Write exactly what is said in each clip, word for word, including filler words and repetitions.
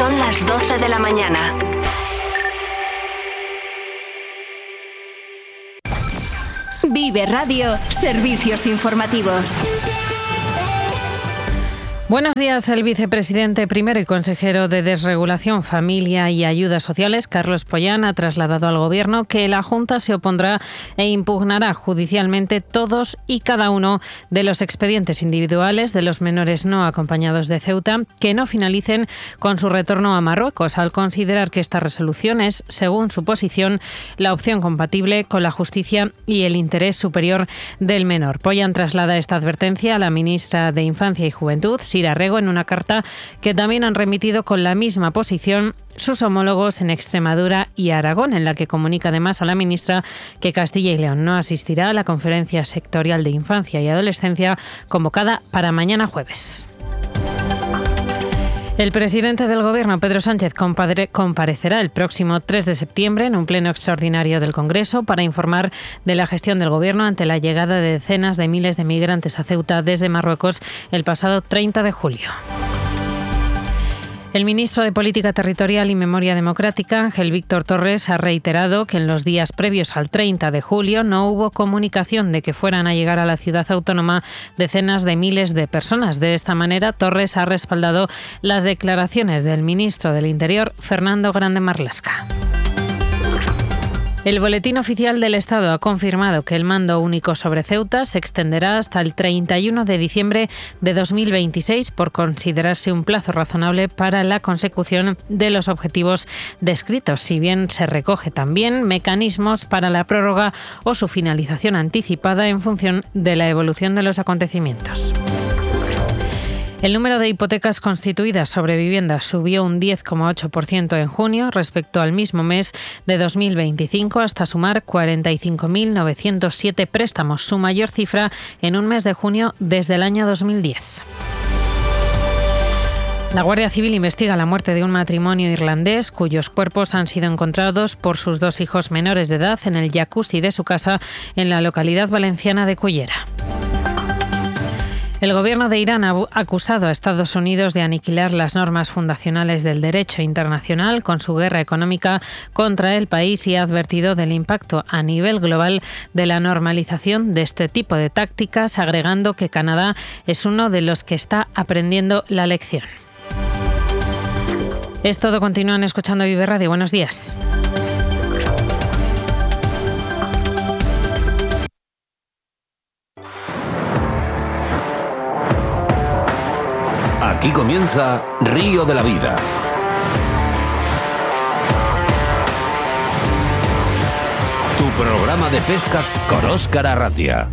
Son las doce de la mañana. Vive Radio, servicios informativos. Buenos días. El vicepresidente primero y consejero de Desregulación, Familia y Ayudas Sociales, Carlos Pollán, ha trasladado al Gobierno que la Junta se opondrá e impugnará judicialmente todos y cada uno de los expedientes individuales de los menores no acompañados de Ceuta que no finalicen con su retorno a Marruecos, al considerar que esta resolución es, según su posición, la opción compatible con la justicia y el interés superior del menor. Pollán traslada esta advertencia a la ministra de Infancia y Juventud, Sira Rego, en una carta que también han remitido con la misma posición sus homólogos en Extremadura y Aragón, en la que comunica además a la ministra que Castilla y León no asistirá a la conferencia sectorial de infancia y adolescencia convocada para mañana jueves. El presidente del Gobierno, Pedro Sánchez, comparecerá el próximo tres de septiembre en un pleno extraordinario del Congreso para informar de la gestión del Gobierno ante la llegada de decenas de miles de migrantes a Ceuta desde Marruecos el pasado treinta de julio. El ministro de Política Territorial y Memoria Democrática, Ángel Víctor Torres, ha reiterado que en los días previos al treinta de julio no hubo comunicación de que fueran a llegar a la ciudad autónoma decenas de miles de personas. De esta manera, Torres ha respaldado las declaraciones del ministro del Interior, Fernando Grande Marlaska. El Boletín Oficial del Estado ha confirmado que el mando único sobre Ceuta se extenderá hasta el treinta y uno de diciembre de dos mil veintiséis por considerarse un plazo razonable para la consecución de los objetivos descritos, si bien se recoge también mecanismos para la prórroga o su finalización anticipada en función de la evolución de los acontecimientos. El número de hipotecas constituidas sobre viviendas subió un diez coma ocho por ciento en junio respecto al mismo mes de dos mil veinticinco, hasta sumar cuarenta y cinco mil novecientos siete préstamos, su mayor cifra en un mes de junio desde el año dos mil diez. La Guardia Civil investiga la muerte de un matrimonio irlandés cuyos cuerpos han sido encontrados por sus dos hijos menores de edad en el jacuzzi de su casa en la localidad valenciana de Cullera. El gobierno de Irán ha acusado a Estados Unidos de aniquilar las normas fundacionales del derecho internacional con su guerra económica contra el país y ha advertido del impacto a nivel global de la normalización de este tipo de tácticas, agregando que Canadá es uno de los que está aprendiendo la lección. Es todo. Continúan escuchando Vive Radio. Buenos días. Aquí comienza Río de la Vida. Tu programa de pesca con Óscar Arratia.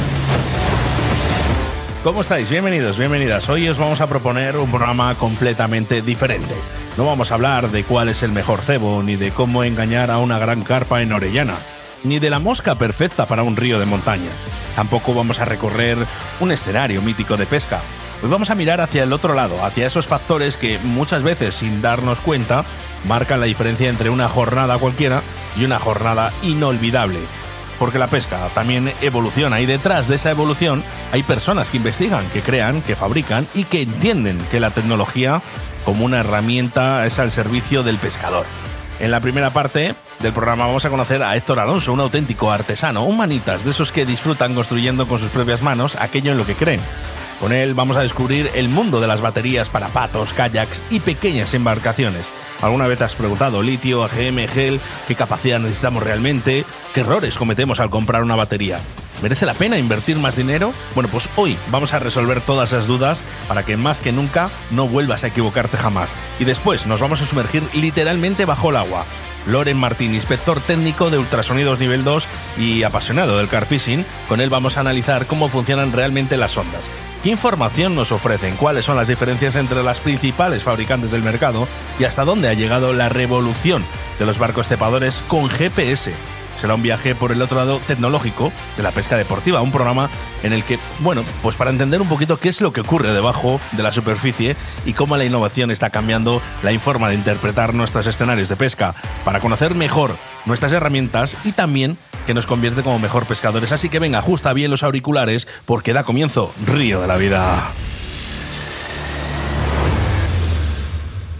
¿Cómo estáis? Bienvenidos, bienvenidas. Hoy os vamos a proponer un programa completamente diferente. No vamos a hablar de cuál es el mejor cebo, ni de cómo engañar a una gran carpa en Orellana, ni de la mosca perfecta para un río de montaña. Tampoco vamos a recorrer un escenario mítico de pesca. Hoy vamos a mirar hacia el otro lado, hacia esos factores que muchas veces, sin darnos cuenta, marcan la diferencia entre una jornada cualquiera y una jornada inolvidable. Porque la pesca también evoluciona y detrás de esa evolución hay personas que investigan, que crean, que fabrican y que entienden que la tecnología como una herramienta es al servicio del pescador. En la primera parte del programa vamos a conocer a Héctor Alonso, un auténtico artesano, un manitas de esos que disfrutan construyendo con sus propias manos aquello en lo que creen. Con él vamos a descubrir el mundo de las baterías para patos, kayaks y pequeñas embarcaciones. ¿Alguna vez te has preguntado, litio, A G M, gel, qué capacidad necesitamos realmente? ¿Qué errores cometemos al comprar una batería? ¿Merece la pena invertir más dinero? Bueno, pues hoy vamos a resolver todas esas dudas para que más que nunca no vuelvas a equivocarte jamás. Y después nos vamos a sumergir literalmente bajo el agua. Loren Martín, inspector técnico de ultrasonidos nivel dos y apasionado del car fishing, con él vamos a analizar cómo funcionan realmente las ondas. ¿Qué información nos ofrecen? ¿Cuáles son las diferencias entre las principales fabricantes del mercado? ¿Y hasta dónde ha llegado la revolución de los barcos cepadores con G P S? Será un viaje por el otro lado tecnológico de la pesca deportiva, un programa en el que, bueno, pues para entender un poquito qué es lo que ocurre debajo de la superficie y cómo la innovación está cambiando la forma de interpretar nuestros escenarios de pesca, para conocer mejor nuestras herramientas y también que nos convierte como mejor pescadores. Así que venga, ajusta bien los auriculares porque da comienzo Río de la Vida. En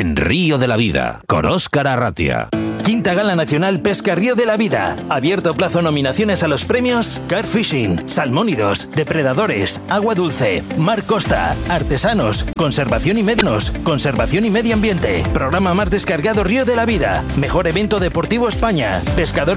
en Río de la Vida, con Óscar Arratia. Quinta Gala Nacional Pesca Río de la Vida. Abierto plazo nominaciones a los premios Car Fishing, Salmónidos, Depredadores, Agua Dulce, Mar Costa, Artesanos, Conservación y Mednos, Conservación y Medio Ambiente. Programa más descargado Río de la Vida. Mejor evento deportivo España. Pescador